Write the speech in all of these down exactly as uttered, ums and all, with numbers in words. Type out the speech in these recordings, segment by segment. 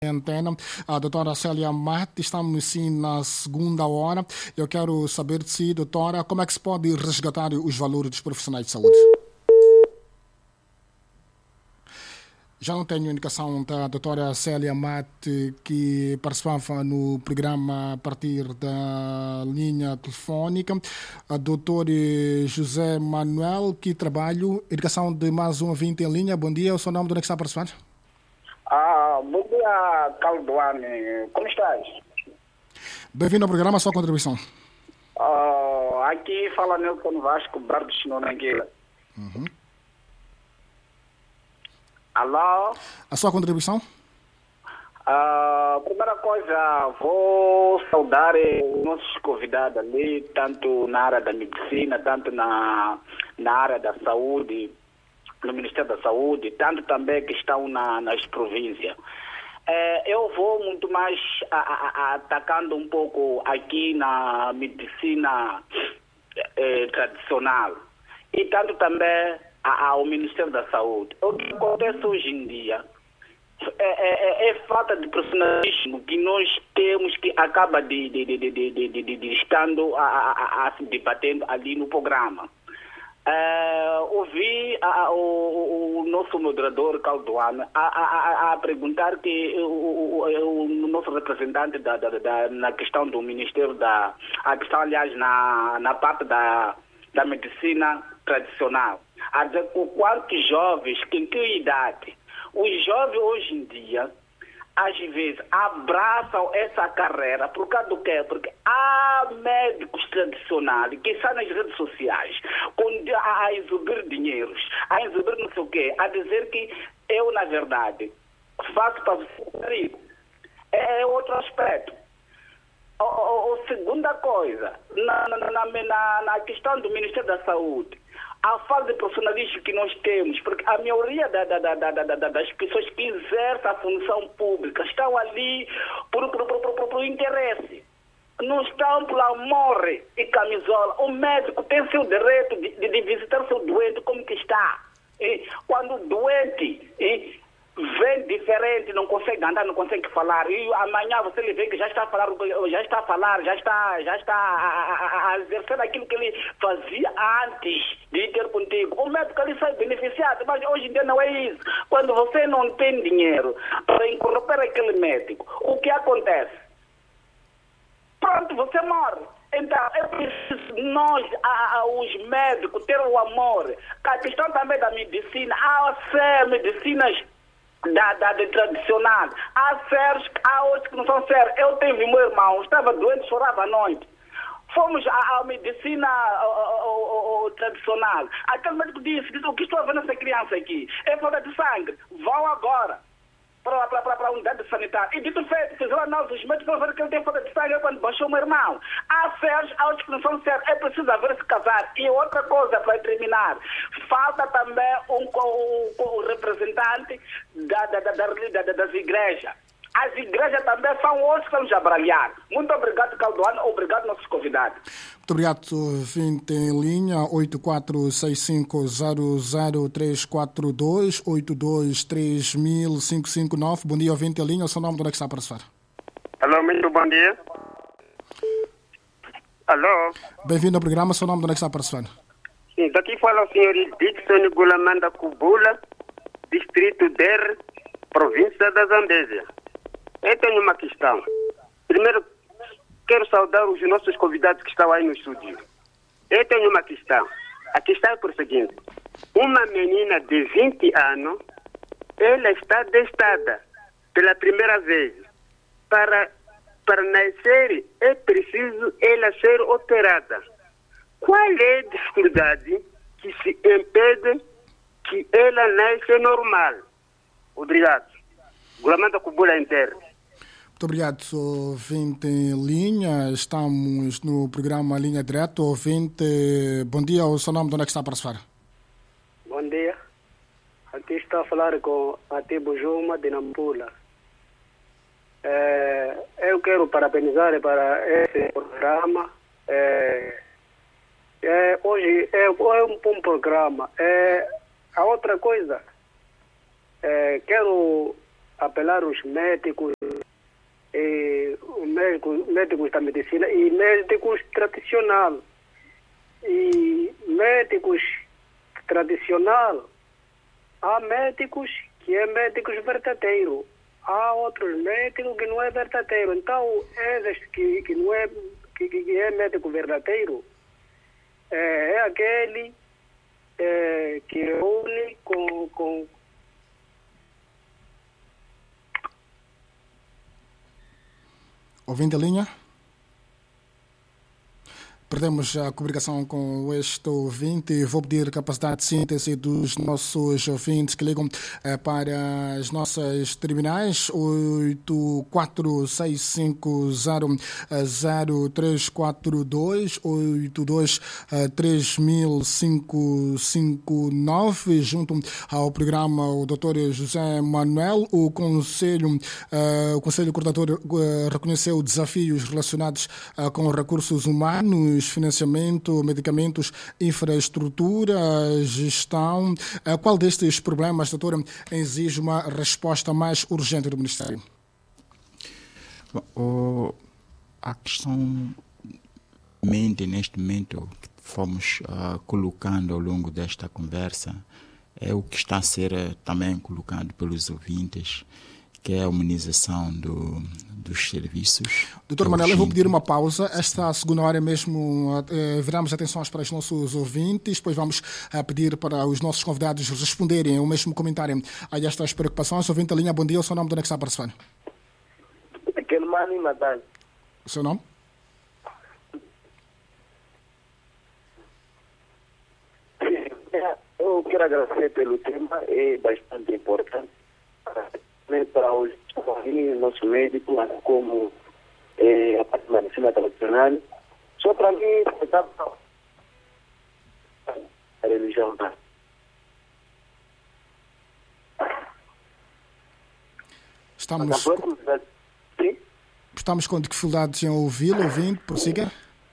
Antena, a doutora Célia Mate, estamos sim na segunda hora. Eu quero saber de si, doutora, como é que se pode resgatar os valores dos profissionais de saúde? Já não tenho indicação da doutora Célia Mate, que participava no programa a partir da linha telefónica. A doutor José Manuel, que trabalho, indicação de mais um ouvinte em linha. Bom dia, o seu nome, de onde é que está a participar? Ah, bom dia, Caldoane. Como estás? Bem-vindo ao programa, a sua contribuição. Ah, aqui fala Nelson Vasco, Bardo Chinonangueira. Uhum. Alô? A sua contribuição? Ah, primeira coisa, vou saudar os nossos convidados ali, tanto na área da medicina, tanto na, na área da saúde, no Ministério da Saúde, tanto também que estão na, nas províncias. É, eu vou muito mais a, a, a, atacando um pouco aqui na medicina é, tradicional e tanto também a, ao Ministério da Saúde. O que acontece hoje em dia é, é, é falta de profissionalismo que nós temos, que acaba de, de, de, de, de, de, de, de estando a, a, a se debatendo ali no programa. Uh, ouvi a, a, o, o nosso moderador Caldoane a, a, a, a perguntar que o, o, o nosso representante da, da, da, na questão do Ministério da a questão, aliás, na, na parte da, da medicina tradicional, a dizer o quantos jovens, em que idade os jovens hoje em dia às vezes abraçam essa carreira por causa do quê? Porque há médicos tradicionais que estão nas redes sociais a, a exibir dinheiros, a exibir não sei o quê, a dizer que eu, na verdade, faço para você rico. É, é outro aspecto. O, o, o segunda coisa, na, na, na, na, na questão do Ministério da Saúde, a falta de profissionalismo que nós temos, porque a maioria da, da, da, da, da, das pessoas que exercem a função pública estão ali por, por, por, por, por interesse. Não estão por amor e camisola. O médico tem seu direito de, de, de visitar seu doente como que está. E quando o doente e, vem diferente, não consegue andar, não consegue falar, e amanhã você lhe vê que já está a falar, já está a falar, já está, já está a, a, a exercer aquilo que ele fazia antes de ter contigo. O médico ali sai beneficiado, mas hoje em dia não é isso. Quando você não tem dinheiro para incorporar aquele médico, o que acontece? Pronto, você morre. Então, é preciso nós, a, a, os médicos, ter o amor. A questão também da medicina, há ser medicinas Da, da, da tradicional. Há sérios, há outros que não são sérios. Eu tive meu irmão, estava doente, chorava à noite. Fomos à, à medicina ao, ao, ao, tradicional. Aquele médico disse, disse, o que estou a ver nessa criança aqui? É falta de sangue. Vão agora para, para, para, para a unidade sanitária. E dito feito, fizeram análise, os médicos vão ver que ele tem falta de sangue quando baixou o meu irmão. Há sérios, há outros que não são sérios. É preciso haver esse casar. E outra coisa, para terminar, falta também um, um, um representante da, da, da, da, da, das igrejas. As igrejas também são outros que vamos abralhar. Muito obrigado, Caldoane. Obrigado, nossos convidados. Muito obrigado, vinte em linha, oito quatro seis cinco zero zero três quatro dois, oito dois três mil cinco cinco nove. Bom dia, vinte em linha. O seu nome, onde é que está a participar? Alô, muito bom dia. Alô. Bem-vindo ao programa. O seu nome, onde é que está a participar? Sim, daqui fala o senhor Dixon Gulamanda Kubula, distrito D E R, província da Zambésia. Eu tenho uma questão. Primeiro, quero saudar os nossos convidados que estão aí no estúdio. Eu tenho uma questão. A questão é por seguinte. Uma menina de vinte anos, ela está destada pela primeira vez. Para, para nascer, é preciso ela ser operada. Qual é a dificuldade que se impede que ela nasça normal? Obrigado. Gulamanda Kubula inteiro. Muito obrigado, ouvinte em linha. Estamos no programa Linha Direta. Ouvinte, bom dia. O seu nome, de onde é que está a participar? Bom dia. Aqui está a falar com a Tibo Juma de Nampula. É, eu quero parabenizar para esse programa. É, é, hoje é, é um bom programa. É, a outra coisa, é, quero apelar os médicos, e, médicos, médicos da medicina e médicos tradicionais. E médicos tradicional, há médicos que é médicos verdadeiro, há outros médicos que não é verdadeiro. Então, esses que, que não é, que, que é médico verdadeiro, é, é aquele é, que une com, com Ouvindo a linha? Perdemos a comunicação com este ouvinte. Vou pedir capacidade de síntese dos nossos ouvintes que ligam eh, para as nossas terminais oito quatro seis cinco zero zero três quatro dois, oito dois três mil cinco cinco nove, junto ao programa o doutor José Manuel. O Conselho, eh, o Conselho Coordenador eh, reconheceu desafios relacionados eh, com recursos humanos, financiamento, medicamentos, infraestrutura, gestão. Qual destes problemas, doutora, exige uma resposta mais urgente do Ministério? Bom, a questão mente neste momento que fomos uh, colocando ao longo desta conversa é o que está a ser uh, também colocado pelos ouvintes, que é a humanização do, dos serviços. Doutor Manuel, eu vou pedir uma pausa. Esta segunda hora mesmo eh, viramos atenções para os nossos ouvintes, depois vamos eh, pedir para os nossos convidados responderem o mesmo comentário a estas preocupações. Ouvinte a linha, bom dia, o seu nome, de onde é que está a participar? Aquele mano Madan. O seu nome? Eu quero agradecer pelo tema, é bastante importante para os nossos médicos, como é, a parte da medicina tradicional. Só para mim, a religião. Estamos, Sim? estamos com dificuldades em ouvi-lo, ouvindo, prossiga.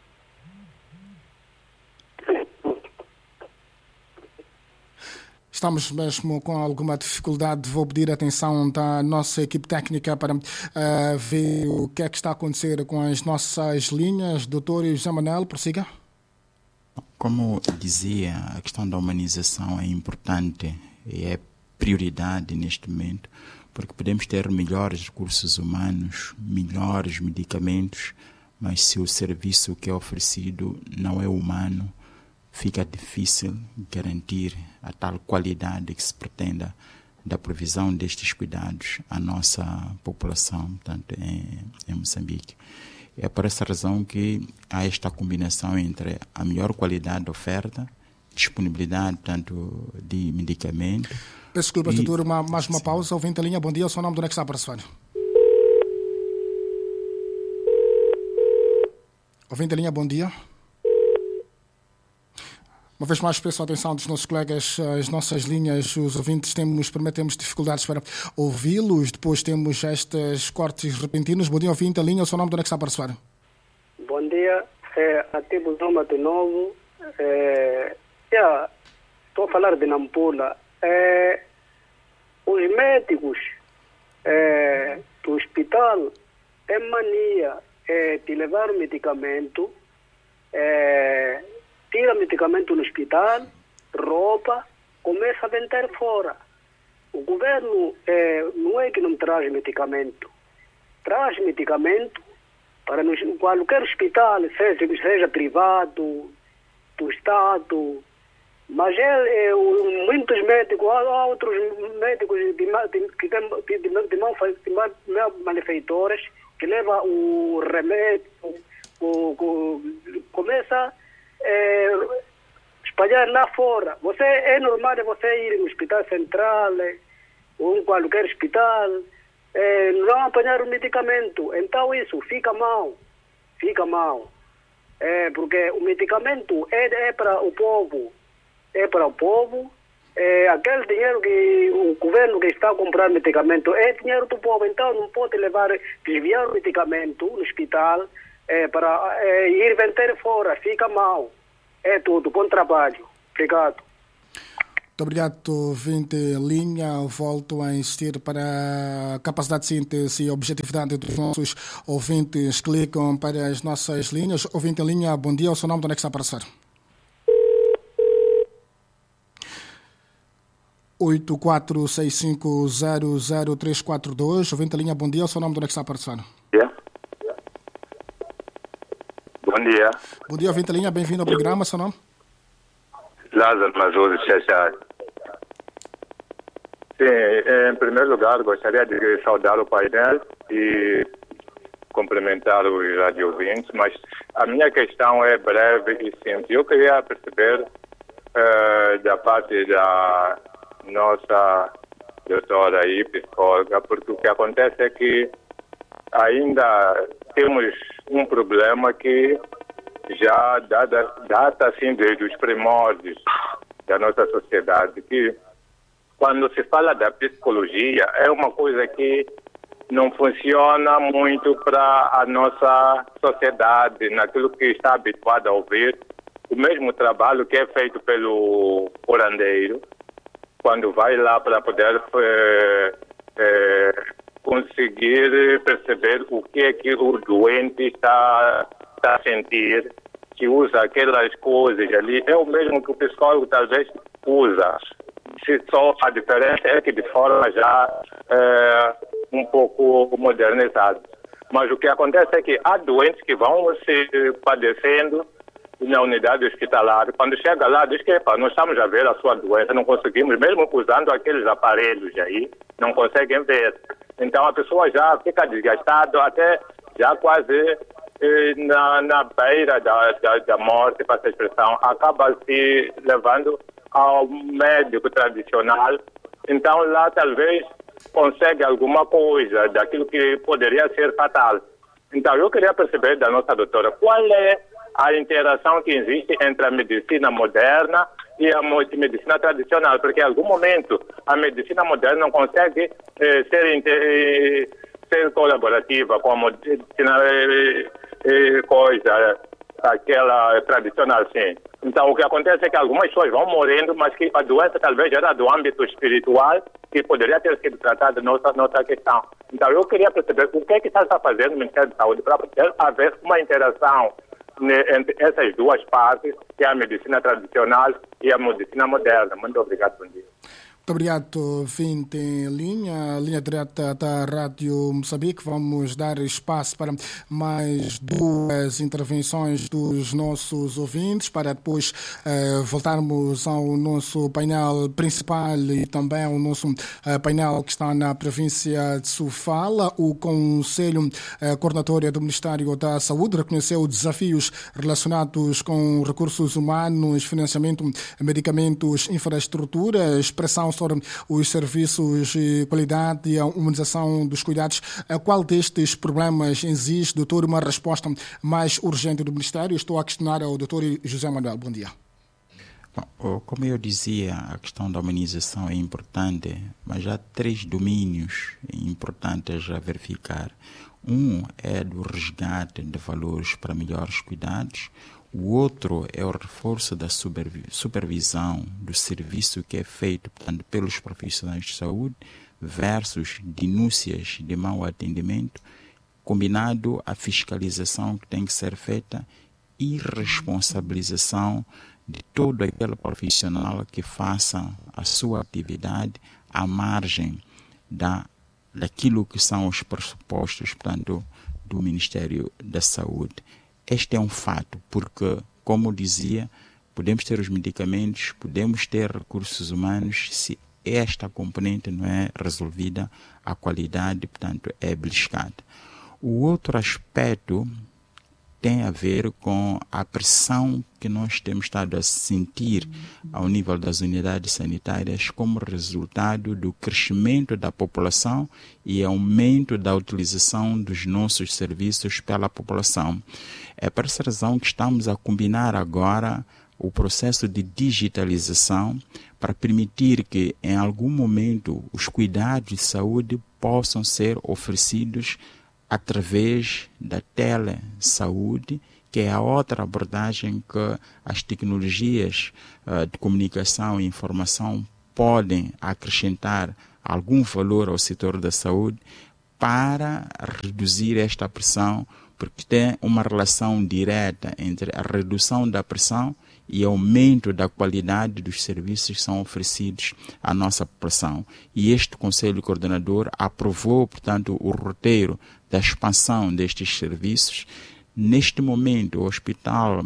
Estamos mesmo com alguma dificuldade. Vou pedir a atenção da nossa equipe técnica para uh, ver o que é que está a acontecer com as nossas linhas. Doutor José Manuel, prossiga. Como dizia, a questão da humanização é importante e é prioridade neste momento, porque podemos ter melhores recursos humanos, melhores medicamentos, mas se o serviço que é oferecido não é humano, fica difícil garantir a tal qualidade que se pretenda da provisão destes cuidados à nossa população, portanto, em, em Moçambique. É por essa razão que há esta combinação entre a melhor qualidade da oferta, disponibilidade, tanto de medicamento. Peço desculpa, e... doutor, uma, mais uma pausa. Ouvinte a linha, bom dia, o seu nome, de onde é que está a participar? Ouvinte a linha, bom dia. Uma vez mais, peço a atenção dos nossos colegas, as nossas linhas, os ouvintes, temos, prometemos dificuldades para ouvi-los, depois temos estes cortes repentinos. Bom dia, ouvinte, a linha, o seu nome, de onde é que está a participar? Bom dia, é, ativo Zoma de novo. É, yeah, estou a falar de Nampula. É, os médicos é, do hospital é mania é, de levar o medicamento, é, tira medicamento no hospital, roupa, começa a vender fora. O governo é, não é que não traz medicamento, traz medicamento para nos, qualquer hospital, seja, seja privado, do Estado, mas é, é, muitos médicos, há outros médicos de, de, de, de, de, de mão malfeitores que levam o remédio, o, o, começa É, espalhar lá fora. Você, é normal você ir no hospital central ou em qualquer hospital, é, não apanhar o medicamento. Então isso fica mal, fica mal. É, porque o medicamento é, é para o povo, é para o povo. É, aquele dinheiro que o governo que está a comprar medicamento é dinheiro do povo, então não pode levar, desviar o medicamento no hospital É, para é, ir vender fora, fica mal. É tudo, bom trabalho. Obrigado. Muito obrigado, vinte linha. Volto a insistir para a capacidade de síntese e objetividade dos nossos ouvintes que ligam para as nossas linhas. Ouvinte em linha, bom dia. O seu nome, de onde é que está a aparecer? oito quatro seis cinco zero zero três quatro dois. Ouvinte em linha, bom dia. O seu nome, de onde é que está a aparecer? Yeah. Bom dia. Bom dia, ouvinte em linha. Bem-vindo ao programa. Seu nome? Lázaro Mazuri, Xaxá. Sim, em primeiro lugar, gostaria de saudar o painel e cumprimentar os radio-ouvintes, mas a minha questão é breve e simples. Eu queria perceber uh, da parte da nossa doutora aí, psicóloga, porque o que acontece é que ainda temos um problema que já data, data assim desde os primórdios da nossa sociedade, que quando se fala da psicologia é uma coisa que não funciona muito para a nossa sociedade, naquilo que está habituado a ouvir. O mesmo trabalho que é feito pelo curandeiro, quando vai lá para poder é, é, conseguir perceber o que é que o doente está, está a sentir, que usa aquelas coisas ali, é o mesmo que o psicólogo talvez usa. Se só a diferença é que de forma já é, um pouco modernizada. Mas o que acontece é que há doentes que vão se padecendo na unidade hospitalar. Quando chega lá, diz que epa, nós estamos a ver a sua doença, não conseguimos, mesmo usando aqueles aparelhos aí, não conseguem ver. Então a pessoa já fica desgastada, até já quase eh, na, na beira da, da, da morte, para essa expressão, acaba se levando ao médico tradicional. Então lá talvez consegue alguma coisa daquilo que poderia ser fatal. Então eu queria perceber da nossa doutora qual é a interação que existe entre a medicina moderna e a medicina tradicional, porque em algum momento a medicina moderna não consegue eh, ser, inter, ser colaborativa com a medicina eh, eh, coisa, aquela tradicional, sim. Então o que acontece é que algumas pessoas vão morrendo, mas que a doença talvez era do âmbito espiritual, que poderia ter sido tratada noutra, noutra questão. Então eu queria perceber o que é que está fazendo o Ministério da Saúde para poder haver uma interação entre essas duas partes, que é a medicina tradicional e a medicina moderna. Muito obrigado, bom dia. Muito obrigado, vinte em linha, linha direta da Rádio Moçambique. Vamos dar espaço para mais duas intervenções dos nossos ouvintes, para depois eh, voltarmos ao nosso painel principal e também ao nosso eh, painel que está na província de Sofala. O Conselho eh, Coordenatório do Ministério da Saúde reconheceu desafios relacionados com recursos humanos, financiamento, medicamentos, infraestrutura, expressão sobre os serviços de qualidade e a humanização dos cuidados. Qual destes problemas exige, doutor, uma resposta mais urgente do Ministério? Estou a questionar ao doutor José Manuel. Bom dia. Bom, como eu dizia, a questão da humanização é importante, mas há três domínios importantes a verificar. Um é do resgate de valores para melhores cuidados. O outro é o reforço da supervisão do serviço que é feito, portanto, pelos profissionais de saúde versus denúncias de mau atendimento, combinado à fiscalização que tem que ser feita e responsabilização de todo aquele profissional que faça a sua atividade à margem da, daquilo que são os pressupostos, portanto, do Ministério da Saúde. Este é um fato, porque, como dizia, podemos ter os medicamentos, podemos ter recursos humanos, se esta componente não é resolvida, a qualidade, portanto, é beliscada. O outro aspecto tem a ver com a pressão que nós temos estado a sentir ao nível das unidades sanitárias como resultado do crescimento da população e aumento da utilização dos nossos serviços pela população. É por essa razão que estamos a combinar agora o processo de digitalização para permitir que, em algum momento, os cuidados de saúde possam ser oferecidos através da telesaúde, que é a outra abordagem que as tecnologias uh, de comunicação e informação podem acrescentar algum valor ao setor da saúde para reduzir esta pressão, porque tem uma relação direta entre a redução da pressão e aumento da qualidade dos serviços que são oferecidos à nossa população. E este Conselho Coordenador aprovou, portanto, o roteiro da expansão destes serviços. Neste momento, o Hospital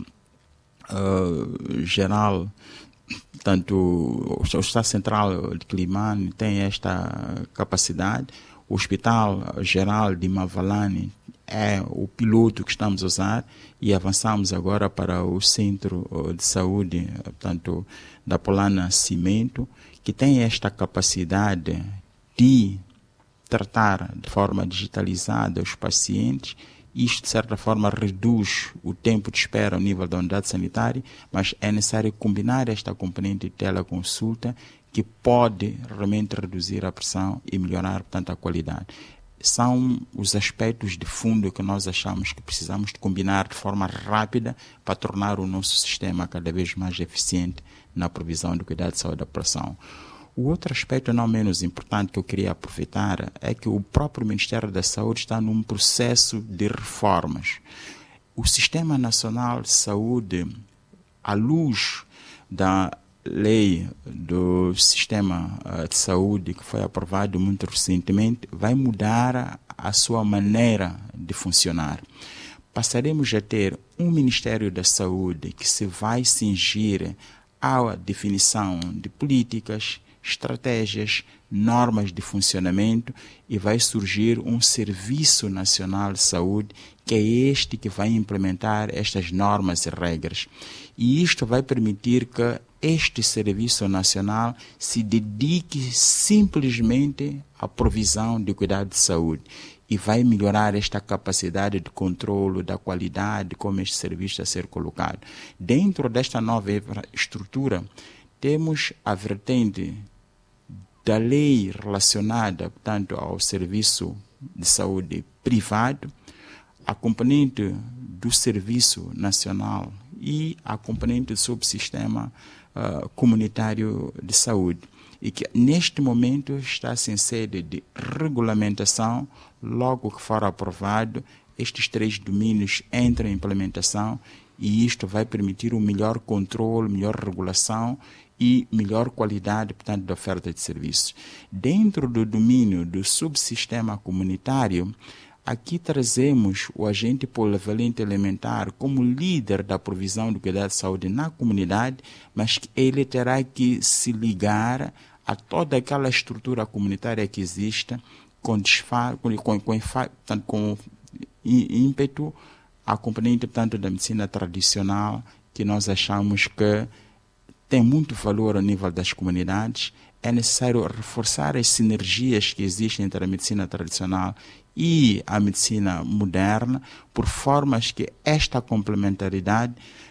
uh, Geral, tanto o Hospital Central de Quilimane tem esta capacidade, o Hospital Geral de Mavalane é o piloto que estamos a usar e avançamos agora para o Centro de Saúde, portanto, da Polana Cimento, que tem esta capacidade de tratar de forma digitalizada os pacientes. Isto, de certa forma, reduz o tempo de espera ao nível da unidade sanitária, mas é necessário combinar esta componente de teleconsulta que pode realmente reduzir a pressão e melhorar, portanto, a qualidade. São os aspectos de fundo que nós achamos que precisamos de combinar de forma rápida para tornar o nosso sistema cada vez mais eficiente na provisão do cuidado de saúde da população. O outro aspecto não menos importante que eu queria aproveitar é que o próprio Ministério da Saúde está num processo de reformas. O Sistema Nacional de Saúde, à luz da lei do Sistema de Saúde que foi aprovado muito recentemente, vai mudar a sua maneira de funcionar. Passaremos a ter um Ministério da Saúde que se vai cingir à definição de políticas, estratégias, normas de funcionamento e vai surgir um Serviço Nacional de Saúde que é este que vai implementar estas normas e regras. E isto vai permitir que este Serviço Nacional se dedique simplesmente à provisão de cuidado de saúde e vai melhorar esta capacidade de controle da qualidade, como este serviço está a ser colocado. Dentro desta nova estrutura, temos a vertente da lei relacionada, portanto, ao serviço de saúde privado, a componente do Serviço Nacional e a componente do subsistema uh, comunitário de saúde. E que neste momento está-se em sede de regulamentação, logo que for aprovado, estes três domínios entram em implementação e isto vai permitir um melhor controle, melhor regulação e melhor qualidade, portanto, da oferta de serviços. Dentro do domínio do subsistema comunitário, aqui trazemos o agente polivalente elementar como líder da provisão do cuidado de saúde na comunidade, mas que ele terá que se ligar a toda aquela estrutura comunitária que existe com, desfa, com, com, com, portanto, com ímpeto a componente, portanto, da medicina tradicional, que nós achamos que tem muito valor ao nível das comunidades. É necessário reforçar as sinergias que existem entre a medicina tradicional e a medicina moderna, por formas que esta complementaridade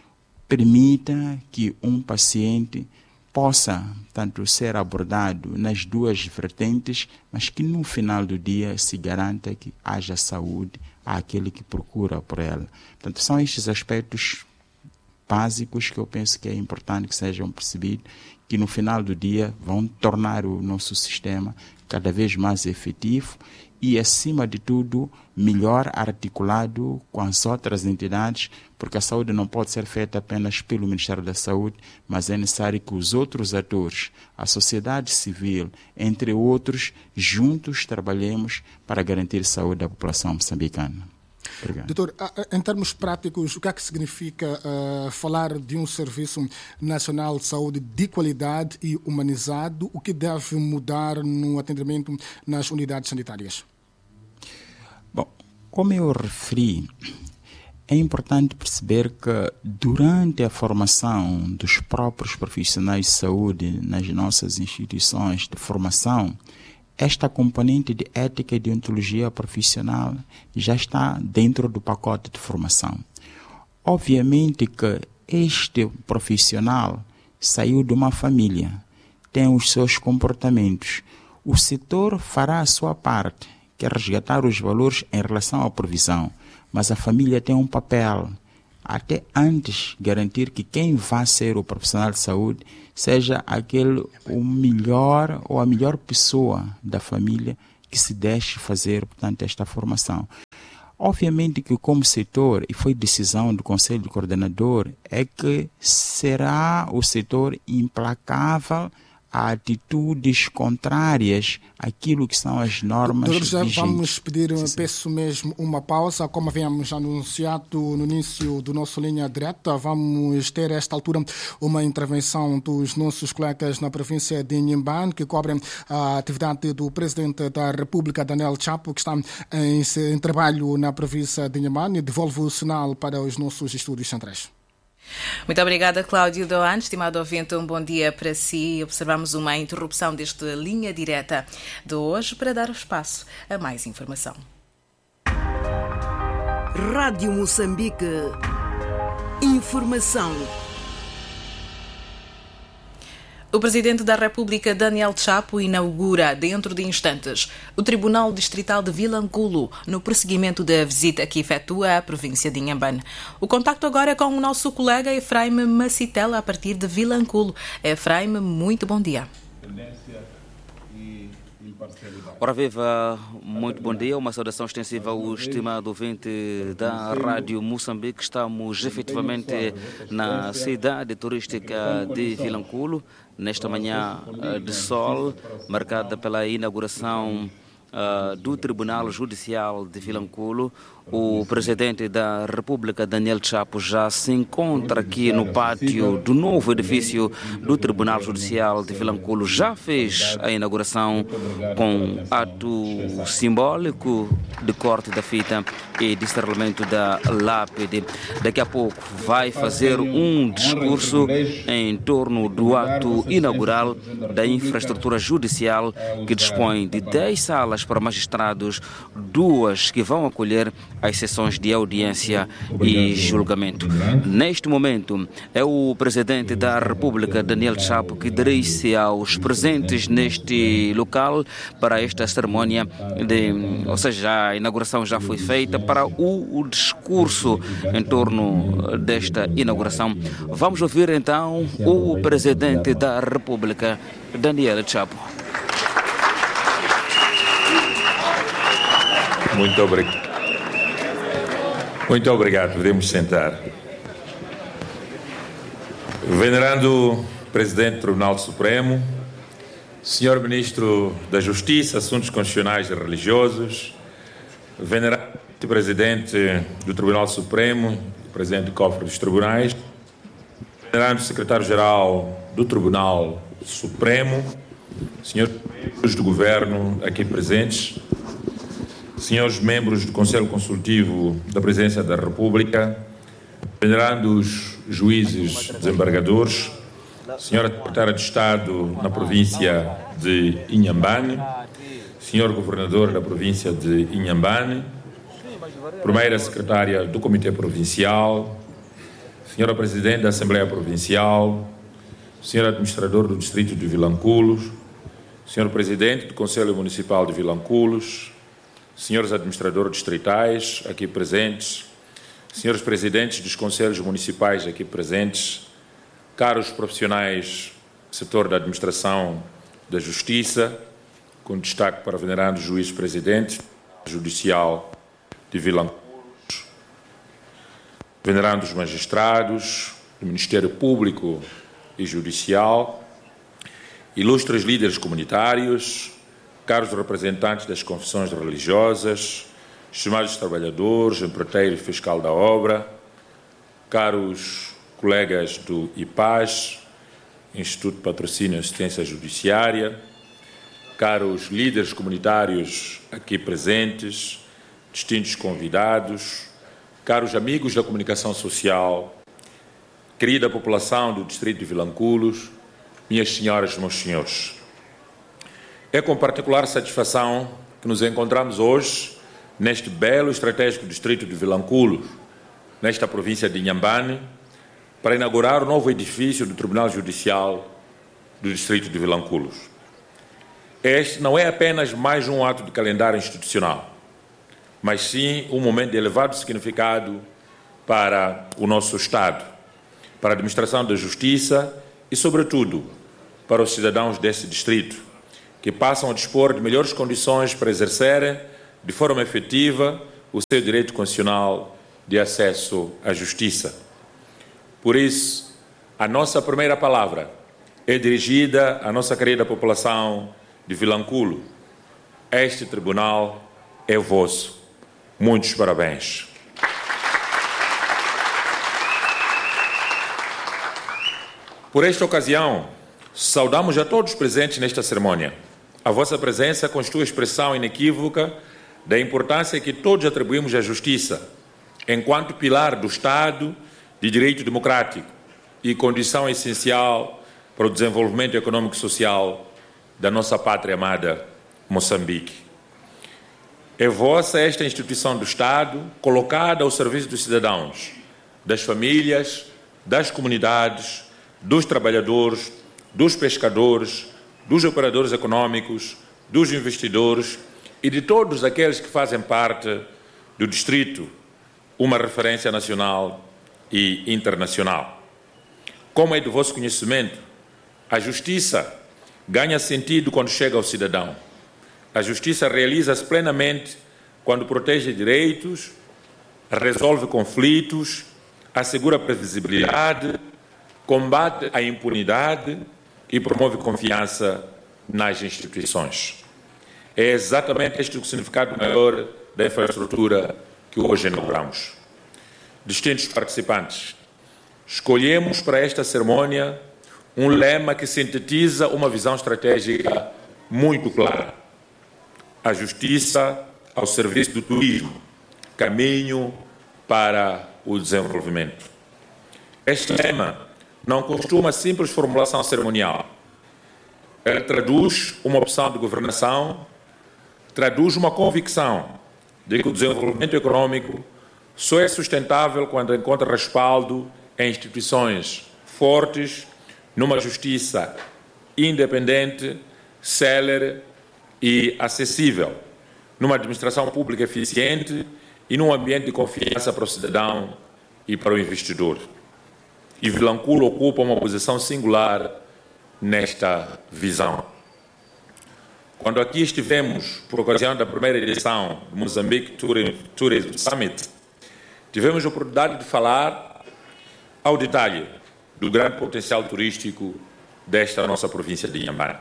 permita que um paciente possa, tanto ser abordado nas duas vertentes, mas que no final do dia se garanta que haja saúde àquele que procura por ela. Portanto, são estes aspectos básicos que eu penso que é importante que sejam percebidos, que no final do dia vão tornar o nosso sistema cada vez mais efetivo e, acima de tudo, melhor articulado com as outras entidades, porque a saúde não pode ser feita apenas pelo Ministério da Saúde, mas é necessário que os outros atores, a sociedade civil, entre outros, juntos trabalhemos para garantir a saúde da população moçambicana. Obrigado. Doutor, em termos práticos, o que é que significa uh, falar de um Serviço Nacional de Saúde de qualidade e humanizado? O que deve mudar no atendimento nas unidades sanitárias? Bom, como eu referi, é importante perceber que durante a formação dos próprios profissionais de saúde nas nossas instituições de formação, esta componente de ética e deontologia profissional já está dentro do pacote de formação. Obviamente que este profissional saiu de uma família, tem os seus comportamentos. O setor fará a sua parte, que é resgatar os valores em relação à provisão, mas a família tem um papel. até antes garantir que quem vai ser o profissional de saúde seja aquele o melhor ou a melhor pessoa da família que se deixe fazer, portanto, esta formação. Obviamente que como setor, e foi decisão do Conselho Coordenador, é que será o setor implacável a atitudes contrárias àquilo que são as normas vigentes. vigentes. Vamos pedir, sim, sim. peço mesmo, uma pausa. Como havíamos anunciado no início do nosso Linha Direta, vamos ter a esta altura uma intervenção dos nossos colegas na província de Inhambane, que cobrem a atividade do Presidente da República, Daniel Chapo, que está em, em trabalho na província de Inhambane. Devolvo o sinal para os nossos estúdios centrais. Muito obrigada, Cláudio Doan. Estimado ouvinte, um bom dia para si. Observamos uma interrupção deste Linha Direta de hoje para dar espaço a mais informação. Rádio Moçambique. Informação. O Presidente da República, Daniel Chapo, inaugura, dentro de instantes, o Tribunal Distrital de Vilanculo, no prosseguimento da visita que efetua à província de Inhambane. O contacto agora é com o nosso colega Efraim Macitela, a partir de Vilanculo. Efraim, muito bom dia. Ora viva, muito bom dia, uma saudação extensiva ao estimado ouvinte da Rádio Moçambique. Estamos efetivamente na cidade turística de Vilanculo, nesta manhã de sol, marcada pela inauguração uh, do Tribunal Judicial de Vilanculo. O Presidente da República, Daniel Chapo, já se encontra aqui no pátio do novo edifício do Tribunal Judicial de Vilanculo. Já fez a inauguração com ato simbólico de corte da fita e de estrelamento da lápide. Daqui a pouco vai fazer um discurso em torno do ato inaugural da infraestrutura judicial, que dispõe de dez salas para magistrados, duas que vão acolher as sessões de audiência e julgamento. Neste momento, é o Presidente da República, Daniel Chapo, que dirige-se aos presentes neste local para esta cerimónia, de, ou seja, a inauguração já foi feita, para o, o discurso em torno desta inauguração. Vamos ouvir então o Presidente da República, Daniel Chapo. Muito obrigado. Muito obrigado. Podemos sentar. Venerando Presidente do Tribunal Supremo, Senhor Ministro da Justiça, Assuntos Constitucionais e Religiosos, venerando Presidente do Tribunal Supremo, Presidente do Cofre dos Tribunais, venerando Secretário-Geral do Tribunal Supremo, senhores membros do Governo aqui presentes, senhores membros do Conselho Consultivo da Presidência da República, venerandos juízes desembargadores, senhora Secretária de Estado na província de Inhambane, senhor Governador da província de Inhambane, primeira Secretária do Comitê Provincial, senhora Presidente da Assembleia Provincial, senhor Administrador do Distrito de Vilanculos, senhor Presidente do Conselho Municipal de Vilanculos, senhores administradores distritais aqui presentes, senhores presidentes dos conselhos municipais aqui presentes, caros profissionais do setor da administração da justiça, com destaque para o venerado juiz presidente judicial de Vilanculos, venerandos magistrados do Ministério Público e Judicial, ilustres líderes comunitários, caros representantes das confissões religiosas, estimados trabalhadores, empreiteiro e fiscal da obra, caros colegas do I P A S, Instituto de Patrocínio e Assistência Judiciária, caros líderes comunitários aqui presentes, distintos convidados, caros amigos da comunicação social, querida população do Distrito de Vilanculos, minhas senhoras e meus senhores. É com particular satisfação que nos encontramos hoje neste belo e estratégico distrito de Vilanculos, nesta província de Inhambane, para inaugurar o novo edifício do Tribunal Judicial do distrito de Vilanculos. Este não é apenas mais um ato de calendário institucional, mas sim um momento de elevado significado para o nosso Estado, para a administração da justiça e, sobretudo, para os cidadãos desse distrito, que passam a dispor de melhores condições para exercerem de forma efetiva o seu direito constitucional de acesso à justiça. Por isso, a nossa primeira palavra é dirigida à nossa querida população de Vilanculo. Este tribunal é vosso. Muitos parabéns. Por esta ocasião, saudamos a todos presentes nesta cerimônia. A vossa presença constitui a expressão inequívoca da importância que todos atribuímos à justiça, enquanto pilar do Estado de direito democrático e condição essencial para o desenvolvimento econômico e social da nossa pátria amada, Moçambique. É vossa esta instituição do Estado, colocada ao serviço dos cidadãos, das famílias, das comunidades, dos trabalhadores, dos pescadores, dos operadores econômicos, dos investidores e de todos aqueles que fazem parte do distrito, uma referência nacional e internacional. Como é do vosso conhecimento, a justiça ganha sentido quando chega ao cidadão. A justiça realiza-se plenamente quando protege direitos, resolve conflitos, assegura previsibilidade, combate a impunidade e promove confiança nas instituições. É exatamente este o significado maior da infraestrutura que hoje inauguramos. Distintos participantes, escolhemos para esta cerimônia um lema que sintetiza uma visão estratégica muito clara. A justiça ao serviço do turismo, caminho para o desenvolvimento. Este lema não costuma simples formulação cerimonial. Ele traduz uma opção de governação, traduz uma convicção de que o desenvolvimento econômico só é sustentável quando encontra respaldo em instituições fortes, numa justiça independente, célere e acessível, numa administração pública eficiente e num ambiente de confiança para o cidadão e para o investidor. E Vilanculo ocupa uma posição singular nesta visão. Quando aqui estivemos, por ocasião da primeira edição do Moçambique Tourism Summit, tivemos a oportunidade de falar ao detalhe do grande potencial turístico desta nossa província de Inhambane.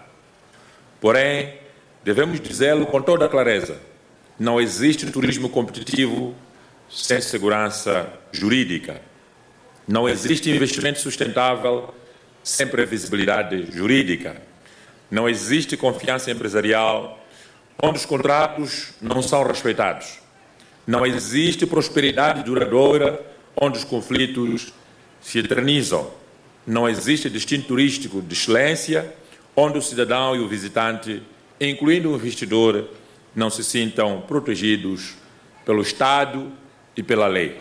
Porém, devemos dizê-lo com toda a clareza, não existe turismo competitivo sem segurança jurídica. Não existe investimento sustentável sem previsibilidade jurídica. Não existe confiança empresarial onde os contratos não são respeitados. Não existe prosperidade duradoura onde os conflitos se eternizam. Não existe destino turístico de excelência onde o cidadão e o visitante, incluindo o investidor, não se sintam protegidos pelo Estado e pela lei.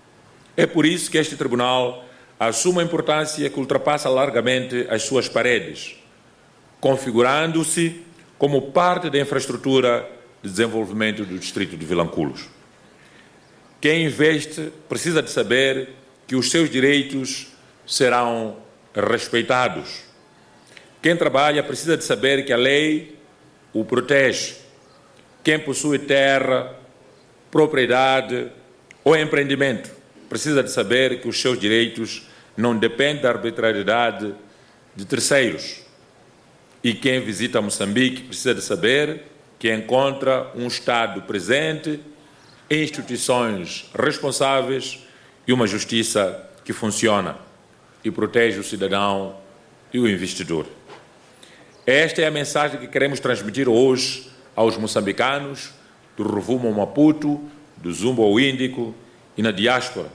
É por isso que este tribunal assume a importância que ultrapassa largamente as suas paredes, configurando-se como parte da infraestrutura de desenvolvimento do distrito de Vilanculos. Quem investe precisa de saber que os seus direitos serão respeitados. Quem trabalha precisa de saber que a lei o protege. Quem possui terra, propriedade ou empreendimento precisa de saber que os seus direitos não dependem da arbitrariedade de terceiros. E quem visita Moçambique precisa de saber que encontra um Estado presente, instituições responsáveis e uma justiça que funciona e protege o cidadão e o investidor. Esta é a mensagem que queremos transmitir hoje aos moçambicanos do Ruvumo ao Maputo, do Zumbo ao Índico e na diáspora,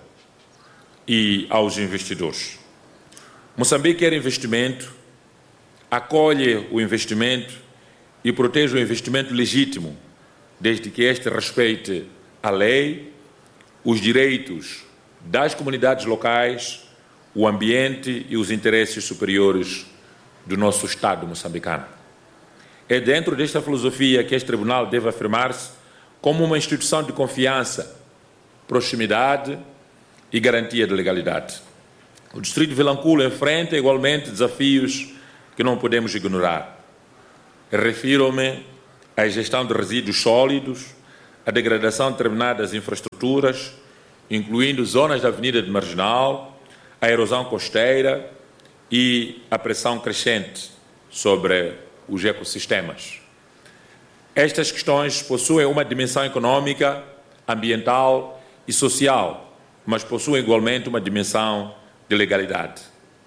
e aos investidores. Moçambique quer investimento, acolhe o investimento e protege o investimento legítimo, desde que este respeite a lei, os direitos das comunidades locais, o ambiente e os interesses superiores do nosso Estado moçambicano. É dentro desta filosofia que este tribunal deve afirmar-se como uma instituição de confiança, proximidade, e garantia de legalidade. O distrito de Vilanculo enfrenta igualmente desafios que não podemos ignorar. Refiro-me à gestão de resíduos sólidos, à degradação de determinadas infraestruturas, incluindo zonas da Avenida de Marginal, a erosão costeira e a pressão crescente sobre os ecossistemas. Estas questões possuem uma dimensão econômica, ambiental e social, mas possuem igualmente uma dimensão de legalidade.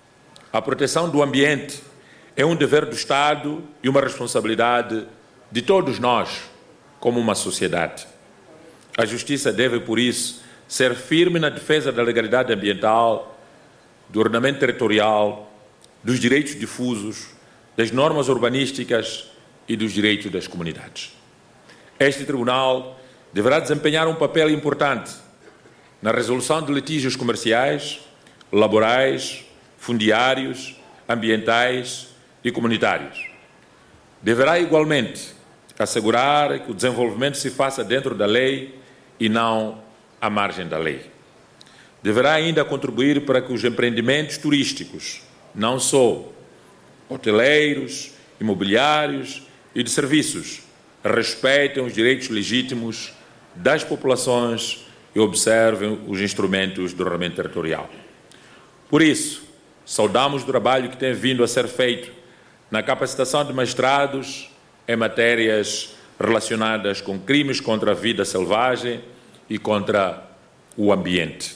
A proteção do ambiente é um dever do Estado e uma responsabilidade de todos nós, como uma sociedade. A Justiça deve, por isso, ser firme na defesa da legalidade ambiental, do ordenamento territorial, dos direitos difusos, das normas urbanísticas e dos direitos das comunidades. Este Tribunal deverá desempenhar um papel importante na resolução de litígios comerciais, laborais, fundiários, ambientais e comunitários. Deverá igualmente assegurar que o desenvolvimento se faça dentro da lei e não à margem da lei. Deverá ainda contribuir para que os empreendimentos turísticos, não só hoteleiros, imobiliários e de serviços, respeitem os direitos legítimos das populações e observem os instrumentos do ordenamento territorial. Por isso, saudamos o trabalho que tem vindo a ser feito na capacitação de magistrados em matérias relacionadas com crimes contra a vida selvagem e contra o ambiente.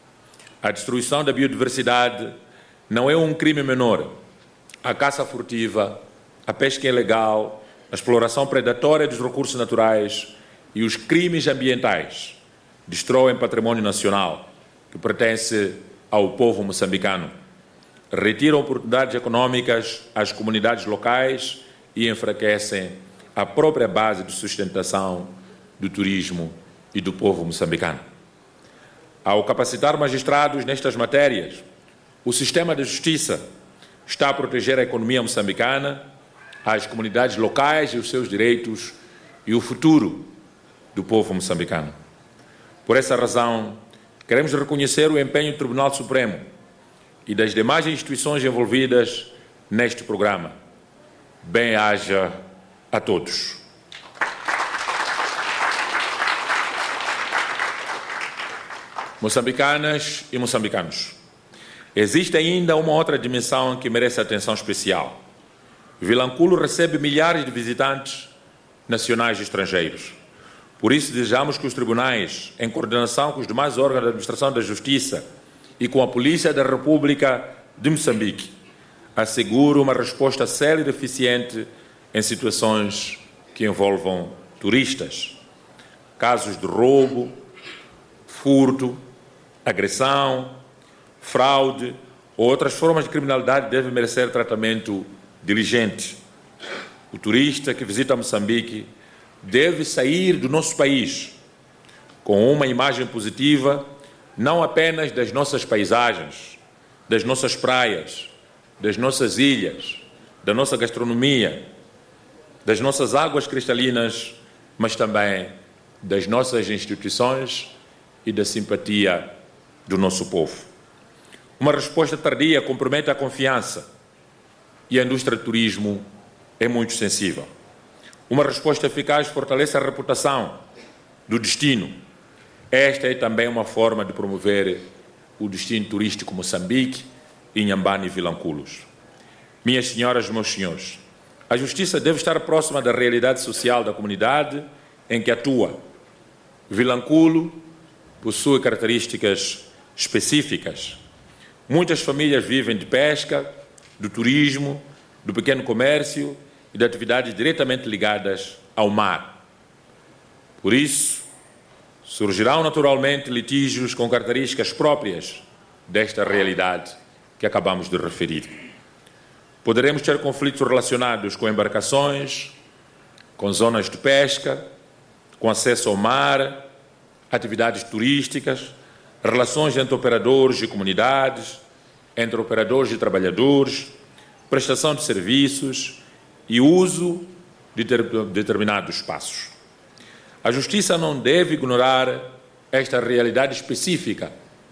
A destruição da biodiversidade não é um crime menor. A caça furtiva, a pesca ilegal, a exploração predatória dos recursos naturais e os crimes ambientais destroem património nacional que pertence ao povo moçambicano, retiram oportunidades econômicas às comunidades locais e enfraquecem a própria base de sustentação do turismo e do povo moçambicano. Ao capacitar magistrados nestas matérias, o sistema de justiça está a proteger a economia moçambicana, as comunidades locais e os seus direitos e o futuro do povo moçambicano. Por essa razão, queremos reconhecer o empenho do Tribunal Supremo e das demais instituições envolvidas neste programa. Bem-aja a todos. Moçambicanas e moçambicanos, existe ainda uma outra dimensão que merece atenção especial. Vilanculo recebe milhares de visitantes nacionais e estrangeiros. Por isso, desejamos que os tribunais, em coordenação com os demais órgãos da administração da Justiça e com a Polícia da República de Moçambique, assegurem uma resposta célere e eficiente em situações que envolvam turistas. Casos de roubo, furto, agressão, fraude ou outras formas de criminalidade devem merecer tratamento diligente. O turista que visita Moçambique deve sair do nosso país com uma imagem positiva, não apenas das nossas paisagens, das nossas praias, das nossas ilhas, da nossa gastronomia, das nossas águas cristalinas, mas também das nossas instituições e da simpatia do nosso povo. Uma resposta tardia compromete a confiança e a indústria do turismo é muito sensível. Uma resposta eficaz fortalece a reputação do destino. Esta é também uma forma de promover o destino turístico Moçambique, Inhambane e Vilanculos. Minhas senhoras e meus senhores, a Justiça deve estar próxima da realidade social da comunidade em que atua. Vilanculo possui características específicas. Muitas famílias vivem de pesca, do turismo, do pequeno comércio e de atividades diretamente ligadas ao mar. Por isso, surgirão naturalmente litígios com características próprias desta realidade que acabamos de referir. Poderemos ter conflitos relacionados com embarcações, com zonas de pesca, com acesso ao mar, atividades turísticas, relações entre operadores e comunidades, entre operadores e trabalhadores, prestação de serviços e uso de determinados espaços. A Justiça não deve ignorar esta realidade específica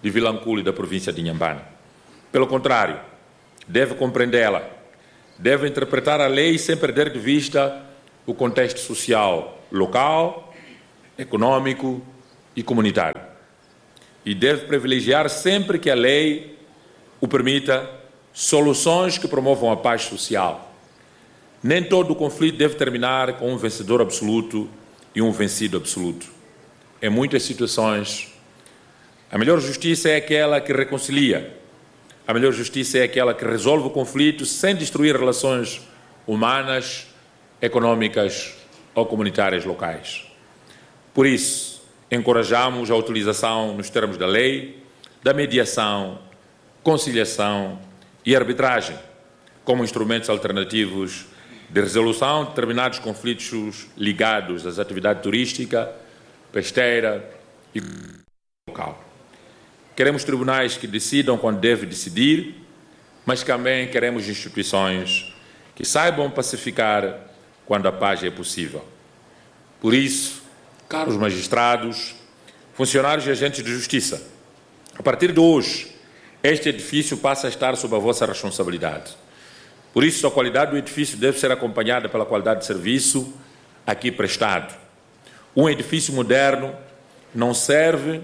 de Vilanculo e da província de Inhambane. Pelo contrário, deve compreendê-la, deve interpretar a lei sem perder de vista o contexto social local, econômico e comunitário. E deve privilegiar sempre que a lei o permita soluções que promovam a paz social. Nem todo o conflito deve terminar com um vencedor absoluto e um vencido absoluto. Em muitas situações, a melhor justiça é aquela que reconcilia. A melhor justiça é aquela que resolve o conflito sem destruir relações humanas, econômicas ou comunitárias locais. Por isso, encorajamos a utilização, nos termos da lei, da mediação, conciliação e arbitragem como instrumentos alternativos de resolução de determinados conflitos ligados às atividades turística, pesqueira e local. Queremos tribunais que decidam quando deve decidir, mas também queremos instituições que saibam pacificar quando a paz é possível. Por isso, caros magistrados, funcionários e agentes de justiça, a partir de hoje, este edifício passa a estar sob a vossa responsabilidade. Por isso, a qualidade do edifício deve ser acompanhada pela qualidade de serviço aqui prestado. Um edifício moderno não serve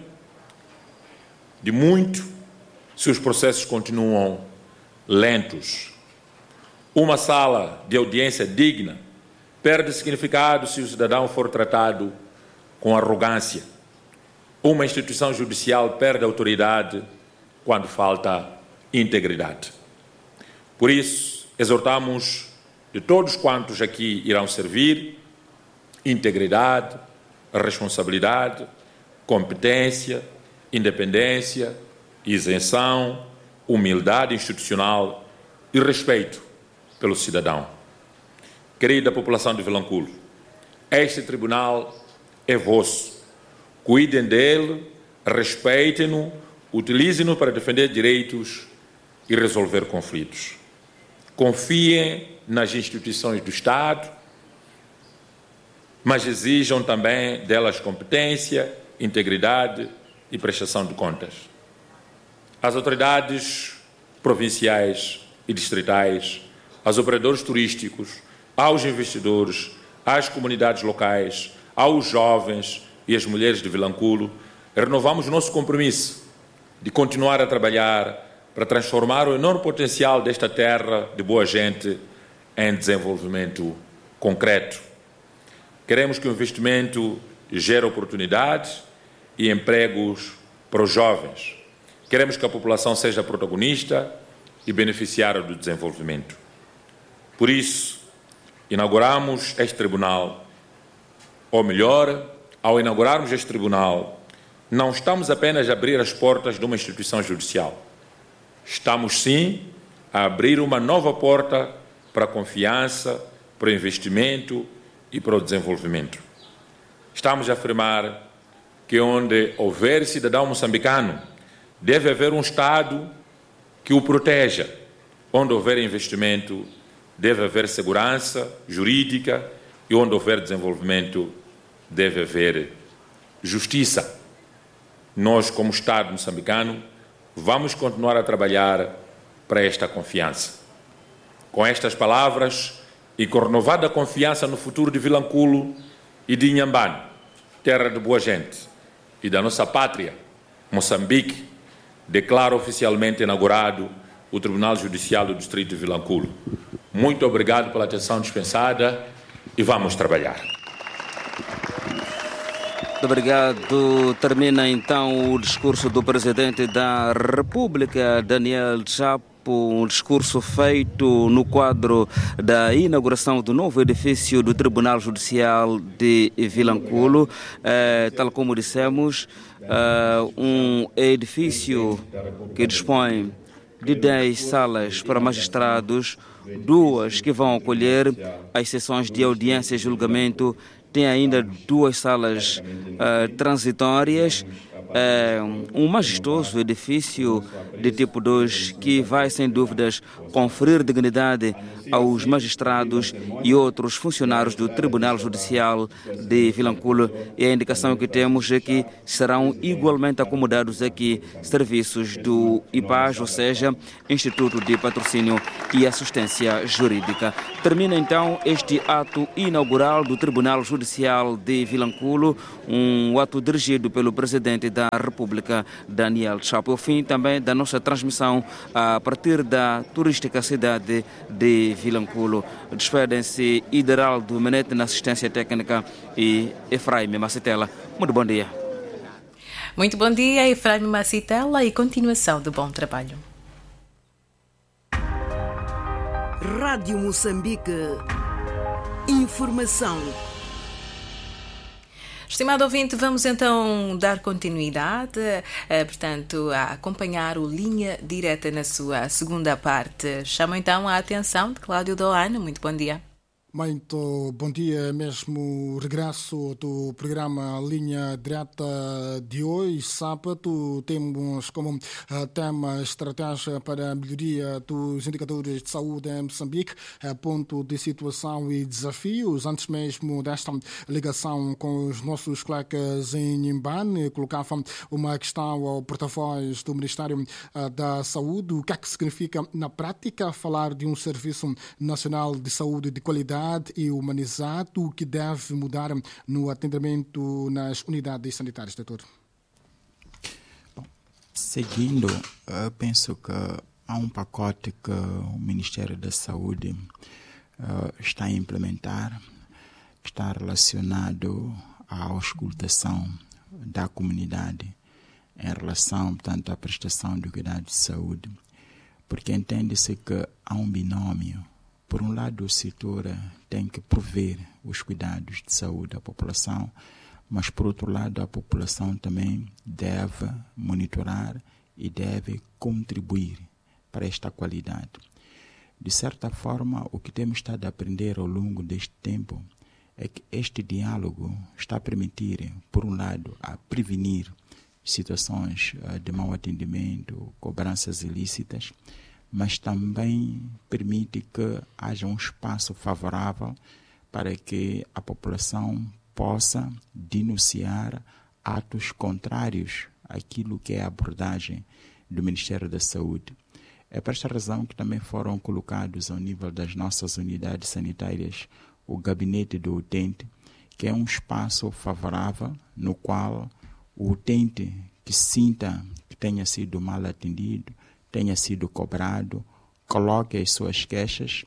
de muito se os processos continuam lentos. Uma sala de audiência digna perde significado se o cidadão for tratado com arrogância. Uma instituição judicial perde autoridade quando falta integridade. Por isso, exortamos de todos quantos aqui irão servir integridade, responsabilidade, competência, independência, isenção, humildade institucional e respeito pelo cidadão. Querida população de Vilanculo, este tribunal é vosso. Cuidem dele, respeitem-no, utilizem-no para defender direitos e resolver conflitos. Confiem nas instituições do Estado, mas exijam também delas competência, integridade e prestação de contas. As autoridades provinciais e distritais, aos operadores turísticos, aos investidores, às comunidades locais, aos jovens e às mulheres de Vilanculo, renovamos nosso compromisso de continuar a trabalhar para transformar o enorme potencial desta terra de boa gente em desenvolvimento concreto. Queremos que o investimento gere oportunidades e empregos para os jovens. Queremos que a população seja protagonista e beneficiária do desenvolvimento. Por isso, inauguramos este tribunal, ou melhor, ao inaugurarmos este tribunal, não estamos apenas a abrir as portas de uma instituição judicial. Estamos, sim, a abrir uma nova porta para a confiança, para o investimento e para o desenvolvimento. Estamos a afirmar que onde houver cidadão moçambicano, deve haver um Estado que o proteja. Onde houver investimento, deve haver segurança jurídica e onde houver desenvolvimento, deve haver justiça. Nós, como Estado moçambicano, vamos continuar a trabalhar para esta confiança. Com estas palavras e com renovada confiança no futuro de Vilanculo e de Inhambane, terra de boa gente, e da nossa pátria, Moçambique, declaro oficialmente inaugurado o Tribunal Judicial do Distrito de Vilanculo. Muito obrigado pela atenção dispensada e vamos trabalhar. Muito obrigado. Termina então o discurso do Presidente da República, Daniel Chapo, um discurso feito no quadro da inauguração do novo edifício do Tribunal Judicial de Vilanculo. Eh, tal como dissemos, eh, um edifício que dispõe de dez salas para magistrados, duas que vão acolher as sessões de audiência e julgamento. Tem ainda duas salas uh, transitórias é um majestoso edifício de tipo dois que vai, sem dúvidas, conferir dignidade aos magistrados e outros funcionários do Tribunal Judicial de Vilanculo. E a indicação que temos é que serão igualmente acomodados aqui serviços do I P A J, ou seja, Instituto de Patrocínio e Assistência Jurídica. Termina então este ato inaugural do Tribunal Judicial de Vilanculo, um ato dirigido pelo Presidente da República, Daniel Chapo. O fim também da nossa transmissão a partir da turística cidade de Vilanculo. Despedem-se Ideraldo Menete na assistência técnica e Efraim Macitela. Muito bom dia. Muito bom dia, Efraim Macitela, e continuação de bom trabalho. Rádio Moçambique. Informação. Estimado ouvinte, vamos então dar continuidade, eh, portanto, a acompanhar o Linha Direta na sua segunda parte. Chamo então a atenção de Cláudio Doano. Muito bom dia. Muito bom dia, mesmo regresso do programa Linha Direta de hoje, sábado. Temos como uh, tema estratégia para a melhoria dos indicadores de saúde em Moçambique, uh, ponto de situação e desafios. Antes mesmo desta ligação com os nossos colegas em Inhambane, colocava uma questão ao porta-voz do Ministério uh, da Saúde. O que é que significa na prática falar de um Serviço Nacional de Saúde de qualidade e humanizado, o que deve mudar no atendimento nas unidades sanitárias, doutor? Bom, seguindo, eu penso que há um pacote que o Ministério da Saúde uh, está a implementar, que está relacionado à auscultação da comunidade em relação, portanto, à prestação de cuidados de saúde, porque entende-se que há um binômio. Por um lado, o setor tem que prover os cuidados de saúde à população, mas, por outro lado, a população também deve monitorar e deve contribuir para esta qualidade. De certa forma, o que temos estado a aprender ao longo deste tempo é que este diálogo está a permitir, por um lado, a prevenir situações de mau atendimento, cobranças ilícitas, mas também permite que haja um espaço favorável para que a população possa denunciar atos contrários àquilo que é a abordagem do Ministério da Saúde. É por esta razão que também foram colocados ao nível das nossas unidades sanitárias o gabinete do utente, que é um espaço favorável no qual o utente que sinta que tenha sido mal atendido, tenha sido cobrado, coloque as suas queixas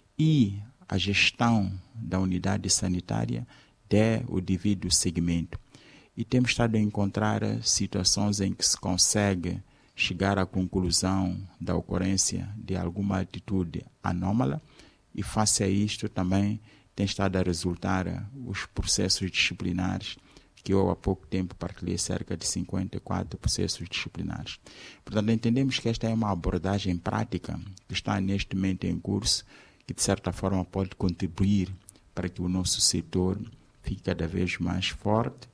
e a gestão da unidade sanitária dê o devido seguimento. E temos estado a encontrar situações em que se consegue chegar à conclusão da ocorrência de alguma atitude anômala e, face a isto, também tem estado a resultar os processos disciplinares, que eu há pouco tempo partilhei cerca de cinquenta e quatro processos disciplinares. Portanto, entendemos que esta é uma abordagem prática que está neste momento em curso, que de certa forma pode contribuir para que o nosso setor fique cada vez mais forte,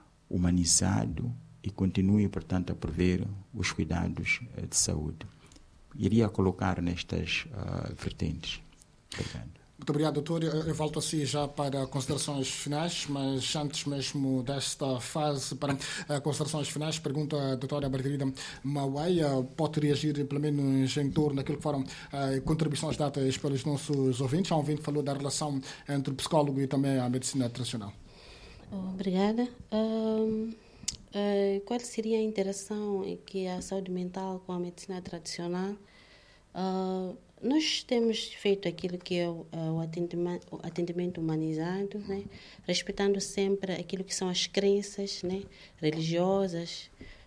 humanizado e continue, portanto, a prover os cuidados de saúde. Iria colocar nestas uh, vertentes. Obrigado. Muito obrigado, doutor. Eu volto assim já para considerações finais, mas antes mesmo desta fase para considerações finais, pergunto à doutora Margarida Mauaia, pode reagir pelo menos em torno daquilo que foram uh, contribuições dadas pelos nossos ouvintes. Há um ouvinte falou da relação entre o psicólogo e também a medicina tradicional. Obrigada. Um, uh, qual seria a interação que a saúde mental com a medicina tradicional? Uh, Nós temos feito aquilo que é o, o, atendimento, o atendimento humanizado, né? Respeitando sempre aquilo que são as crenças, né? Religiosas,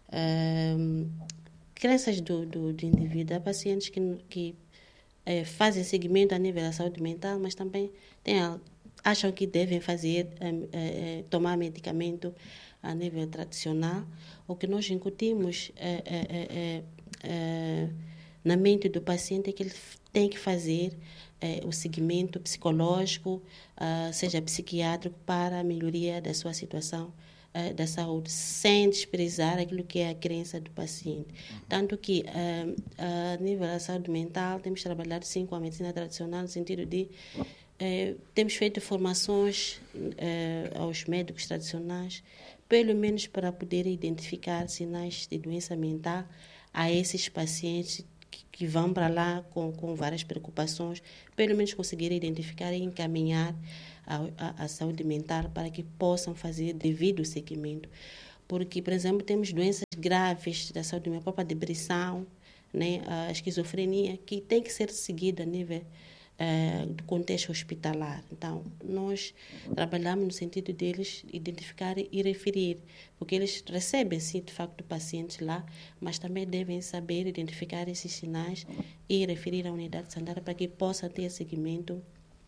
um, crenças do, do, do indivíduo. Há pacientes que, que é, fazem seguimento a nível da saúde mental, mas também tem, acham que devem fazer, é, é, tomar medicamento a nível tradicional. O que nós incutimos é, é, é, é, na mente do paciente é que ele tem que fazer eh, o seguimento psicológico, uh, seja psiquiátrico, para a melhoria da sua situação uh, da saúde, sem desprezar aquilo que é a crença do paciente. Uhum. Tanto que, uh, uh, a nível da saúde mental, temos trabalhado sim com a medicina tradicional, no sentido de uh, temos feito formações uh, aos médicos tradicionais, pelo menos para poder identificar sinais de doença mental a esses pacientes que vão para lá com, com várias preocupações, pelo menos conseguir identificar e encaminhar a, a, a saúde mental para que possam fazer devido seguimento. Porque, por exemplo, temos doenças graves da saúde mental, a própria depressão, né, a esquizofrenia, que tem que ser seguida a nível uh, do contexto hospitalar. Então, nós trabalhamos no sentido deles identificar e referir, porque eles recebem, sim, de facto, pacientes lá, mas também devem saber identificar esses sinais e referir à unidade sanitária para que possa ter seguimento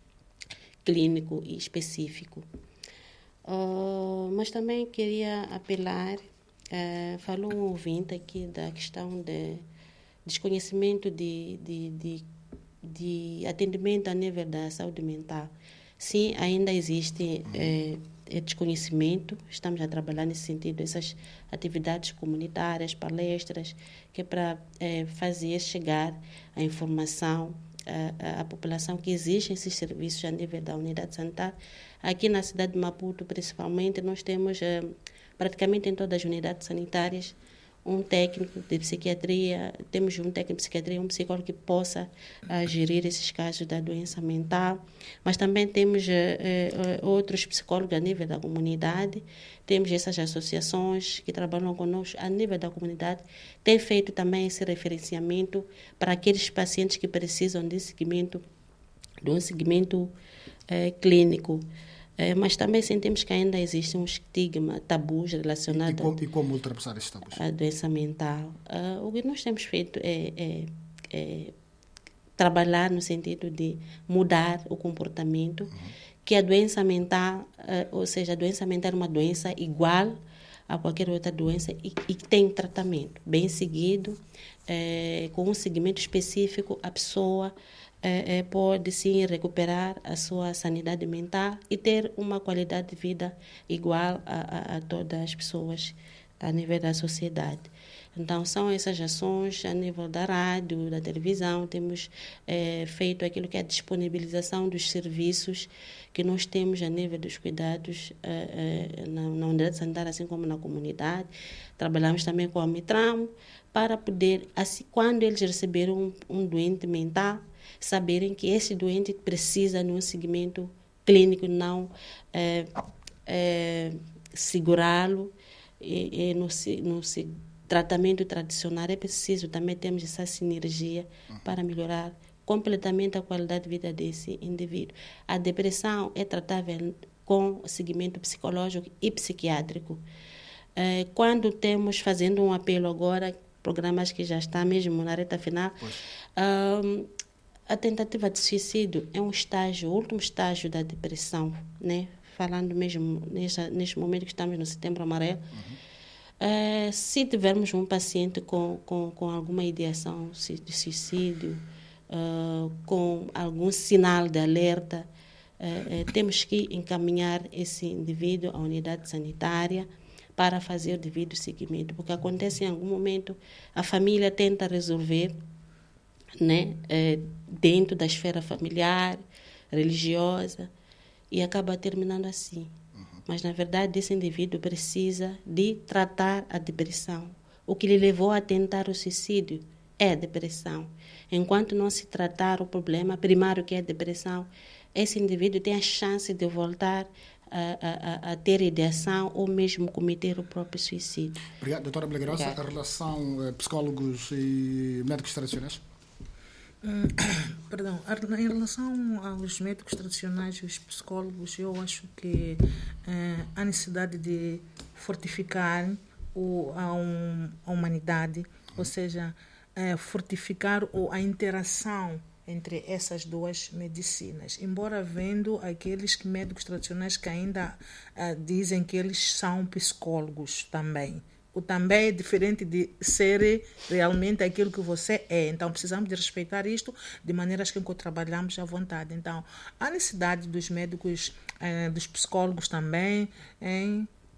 clínico e específico. Uh, mas também queria apelar, uh, falou um ouvinte aqui da questão de desconhecimento de, de, de, de atendimento a nível da saúde mental. Sim, ainda existe é, é desconhecimento, estamos a trabalhar nesse sentido, essas atividades comunitárias, palestras, que é para é, fazer chegar a informação à, à população que existem esses serviços a nível da unidade sanitária. Aqui na cidade de Maputo, principalmente, nós temos é, praticamente em todas as unidades sanitárias um técnico de psiquiatria, temos um técnico de psiquiatria, um psicólogo que possa uh, gerir esses casos da doença mental, mas também temos uh, uh, outros psicólogos a nível da comunidade, temos essas associações que trabalham conosco a nível da comunidade, tem feito também esse referenciamento para aqueles pacientes que precisam de seguimento, de um seguimento uh, clínico. É, mas também sentimos que ainda existe um estigma, tabus relacionados e, e, como, e como ultrapassar esses tabus? À doença mental. Uh, o que nós temos feito é, é, é trabalhar no sentido de mudar o comportamento, uhum. que a doença mental, uh, ou seja, a doença mental é uma doença igual a qualquer outra doença e, e tem tratamento bem seguido, é, com um segmento específico, a pessoa É, é, pode sim recuperar a sua sanidade mental e ter uma qualidade de vida igual a, a, a todas as pessoas a nível da sociedade. Então, são essas ações a nível da rádio, da televisão, temos é, feito aquilo que é a disponibilização dos serviços que nós temos a nível dos cuidados é, é, na, na unidade sanitária, assim como na comunidade. Trabalhamos também com a Mitram para poder, assim, quando eles receberem um, um doente mental, saberem que esse doente precisa de um segmento clínico, não é, é, segurá-lo e, e no, no tratamento tradicional. É preciso também termos essa sinergia para melhorar completamente a qualidade de vida desse indivíduo. A depressão é tratável com segmento psicológico e psiquiátrico. É, quando temos, fazendo um apelo agora, programas que já estão mesmo na reta final, um, a tentativa de suicídio é um estágio, o último estágio da depressão, né? Falando mesmo nesse, neste momento que estamos no Setembro Amarelo. Uhum. É, se tivermos um paciente com, com, com alguma ideação de suicídio, uh, com algum sinal de alerta, uh, uh, temos que encaminhar esse indivíduo à unidade sanitária para fazer o devido seguimento, porque acontece em algum momento, a família tenta resolver, né, é, dentro da esfera familiar, religiosa, e acaba terminando assim. Uhum. Mas, na verdade, esse indivíduo precisa de tratar a depressão. O que lhe levou a tentar o suicídio é a depressão. Enquanto não se tratar o problema primário, que é a depressão, esse indivíduo tem a chance de voltar a, a, a ter ideação ou mesmo cometer o próprio suicídio. Obrigado, doutora Blaguerosa. A relação eh, psicólogos e médicos tradicionais? Uh, perdão, em relação aos médicos tradicionais e os psicólogos, eu acho que uh, há necessidade de fortificar o, a, um, a humanidade, ou seja, uh, fortificar o, a interação entre essas duas medicinas, embora havendo aqueles médicos tradicionais que ainda uh, dizem que eles são psicólogos também. O também é diferente de ser realmente aquilo que você é. Então, precisamos de respeitar isto de maneiras que trabalhamos à vontade. Então, há necessidade dos médicos, eh, dos psicólogos também, em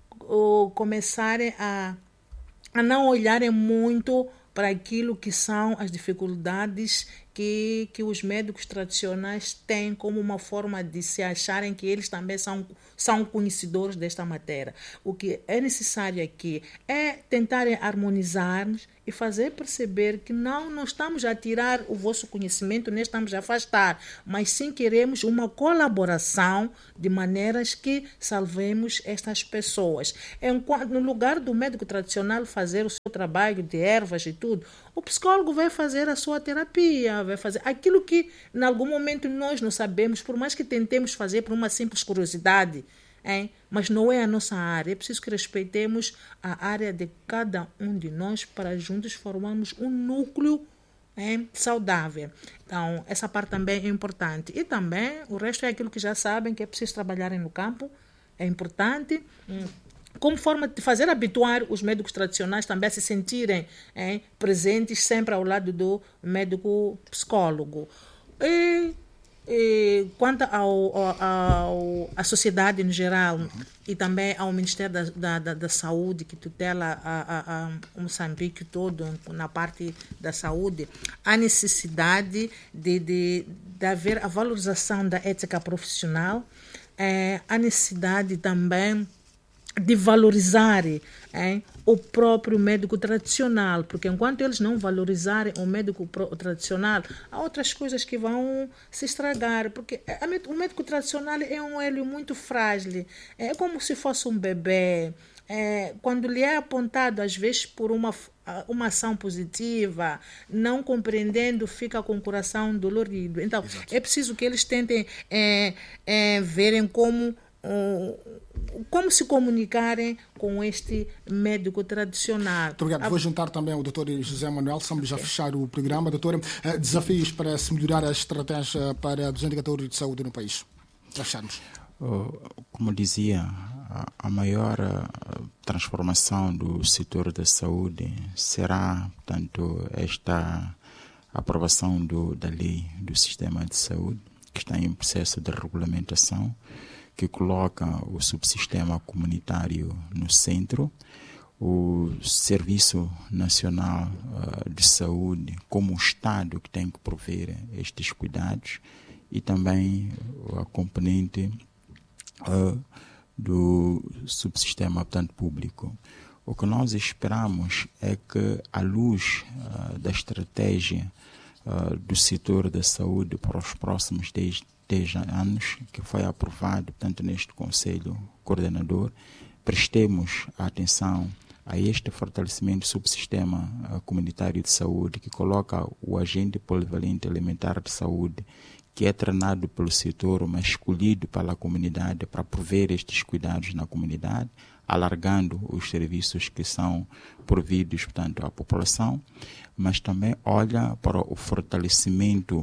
uh, começarem a, a não olharem muito para aquilo que são as dificuldades que, que os médicos tradicionais têm como uma forma de se acharem que eles também são, são conhecedores desta matéria. O que é necessário aqui é tentarem harmonizar-nos e fazer perceber que não, não estamos a tirar o vosso conhecimento, nem estamos a afastar, mas sim queremos uma colaboração de maneiras que salvemos estas pessoas. Enquanto, no lugar do médico tradicional fazer o seu trabalho de ervas e tudo, o psicólogo vai fazer a sua terapia, vai fazer aquilo que em algum momento nós não sabemos, por mais que tentemos fazer por uma simples curiosidade, hein? Mas não é a nossa área. É preciso que respeitemos a área de cada um de nós para juntos formarmos um núcleo, hein, saudável. Então, essa parte também é importante. E também o resto é aquilo que já sabem, que é preciso trabalharem no campo, é importante. Hum. Como forma de fazer habituar os médicos tradicionais também a se sentirem, hein, presentes sempre ao lado do médico psicólogo. E, e quanto ao, ao, à sociedade em geral, uhum, e também ao Ministério da, da, da, da Saúde, que tutela a, a, a Moçambique todo na parte da saúde, a necessidade de, de, de haver a valorização da ética profissional, é, a necessidade também de valorizar, hein, o próprio médico tradicional, porque enquanto eles não valorizarem o médico tradicional, há outras coisas que vão se estragar, porque o médico tradicional é um elo muito frágil, é como se fosse um bebê. É, quando lhe é apontado, às vezes, por uma, uma ação positiva, não compreendendo, fica com o coração dolorido. Então, exato, é preciso que eles tentem é, é, verem como como se comunicarem com este médico tradicional. Muito obrigado. A... Vou juntar também o doutor José Manuel, estamos okay. a fechar o programa. Doutor, desafios para se melhorar a estratégia para os indicadores de saúde no país. Já fecharmos. Como dizia, a maior transformação do setor da saúde será, portanto, esta aprovação do, da lei do sistema de saúde, que está em processo de regulamentação, que coloca o subsistema comunitário no centro, o Serviço Nacional uh, de Saúde como o Estado que tem que prover estes cuidados, e também a componente uh, do subsistema, portanto, público. O que nós esperamos é que, à luz uh, da estratégia uh, do setor da saúde para os próximos dez anos, que foi aprovado, portanto, neste Conselho Coordenador, prestemos atenção a este fortalecimento do subsistema uh, comunitário de saúde, que coloca o agente polivalente elementar de saúde, que é treinado pelo setor, mas escolhido pela comunidade para prover estes cuidados na comunidade, alargando os serviços que são providos, portanto, à população, mas também olha para o fortalecimento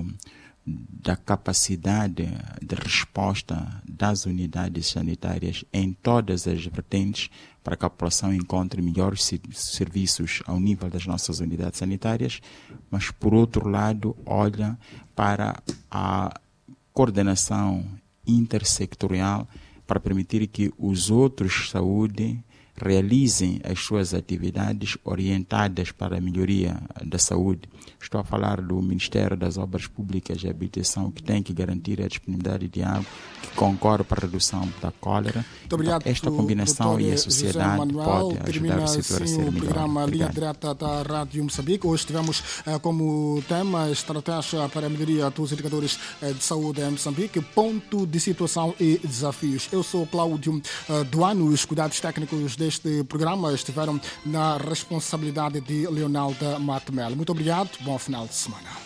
da capacidade de resposta das unidades sanitárias em todas as vertentes, para que a população encontre melhores serviços ao nível das nossas unidades sanitárias, mas, por outro lado, olha para a coordenação intersectorial para permitir que os outros saúde realizem as suas atividades orientadas para a melhoria da saúde. Estou a falar do Ministério das Obras Públicas e Habitação, que tem que garantir a disponibilidade de água, que concorre para a redução da cólera. Muito obrigado. Então, esta combinação e a sociedade Manuel, pode ajudar o setor a ser melhor. O programa Linha Direta da Rádio Moçambique. Hoje tivemos uh, como tema estratégia para a melhoria dos indicadores uh, de saúde em Moçambique, ponto de situação e desafios. Eu sou Cláudio uh, Duano. Os cuidados técnicos deste programa estiveram na responsabilidade de Leonardo Matemel. Muito obrigado. Bom final de semana.